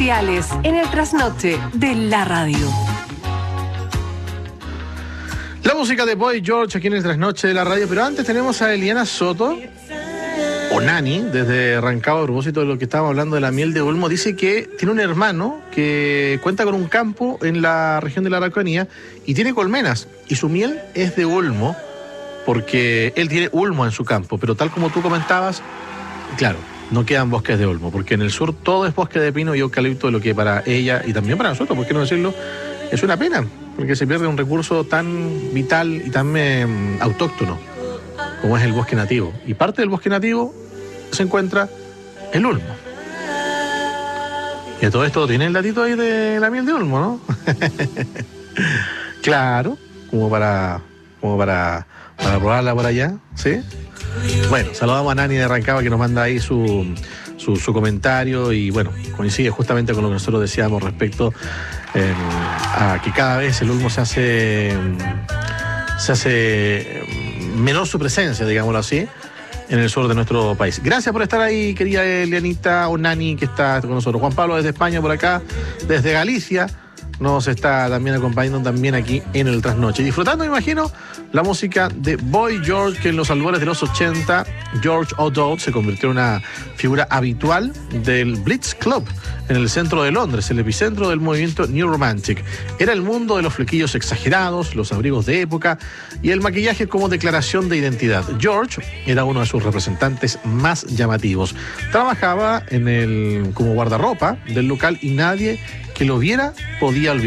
especiales en el trasnoche de la radio. La música de Boy George aquí en el trasnoche de la radio, pero antes tenemos a Eliana Soto, o Nani, desde Rancagua, a propósito de lo que estábamos hablando de la miel de Olmo. Dice que tiene un hermano que cuenta con un campo en la región de la Araucanía y tiene colmenas, y su miel es de Olmo, porque él tiene Olmo en su campo, pero tal como tú comentabas, claro, no quedan bosques de Olmo, porque en el sur todo es bosque de pino y eucalipto, lo que para ella y también para nosotros, ¿por qué no decirlo?, es una pena, porque se pierde un recurso tan vital y tan autóctono como es el bosque nativo. Y parte del bosque nativo se encuentra el Olmo. Y a todo esto tiene el datito ahí de la miel de Olmo, ¿no? Claro, como para probarla por allá, ¿sí? Bueno, saludamos a Nani de Rancagua, que nos manda ahí su comentario, y bueno, coincide justamente con lo que nosotros decíamos respecto a que cada vez el Olmo se hace menor su presencia, digámoslo así, en el sur de nuestro país. Gracias por estar ahí, querida Elianita o Nani, que está con nosotros. Juan Pablo desde España por acá, desde Galicia, nos está también acompañando también aquí en el trasnoche. Disfrutando, me imagino, la música de Boy George, que en los albores de los 80, George O'Dowd se convirtió en una figura habitual del Blitz Club en el centro de Londres, el epicentro del movimiento New Romantic. Era el mundo de los flequillos exagerados, los abrigos de época y el maquillaje como declaración de identidad. George era uno de sus representantes más llamativos. Trabajaba como guardarropa del local y nadie que lo viera podía olvidar